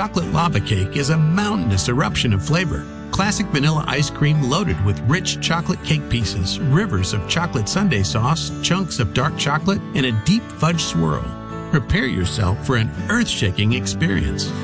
chocolate lava cake is a mountainous eruption of flavor. Classic vanilla ice cream loaded with rich chocolate cake pieces, rivers of chocolate sundae sauce, chunks of dark chocolate, and a deep fudge swirl. Prepare yourself for an earth-shaking experience.